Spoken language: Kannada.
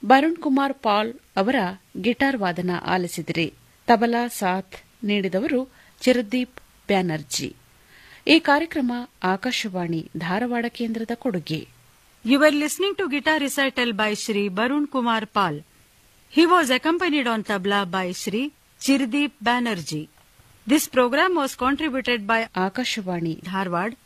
ಬರುಣ್ ಕುಮಾರ್ ಪಾಲ್ ಅವರ ಗಿಟಾರ್ ವಾದನ ಆಲಿಸಿದಿರಿ. ತಬಲಾ ಸಾಥ್ ನೀಡಿದವರು ಚಿರದೀಪ್ ಬ್ಯಾನರ್ಜಿ. ಈ ಕಾರ್ಯಕ್ರಮ ಆಕಾಶವಾಣಿ ಧಾರವಾಡ ಕೇಂದ್ರದ ಕೊಡುಗೆ. You were listening to guitar recital by Shri Barun Kumar Pal. He was accompanied on tabla by Shri Chirdeep Banerjee. This program was contributed by Akashvani Dharwad